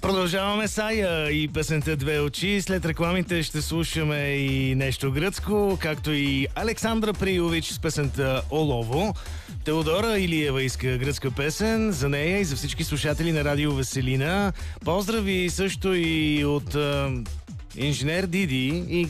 Продължаваме Сая и песента Две очи. След рекламите ще слушаме и нещо гръцко, както и Александра Приович с песента Олово. Теодора Илиева иска гръцка песен за нея и за всички слушатели на Радио Веселина. Поздрави също и от инженер Диди и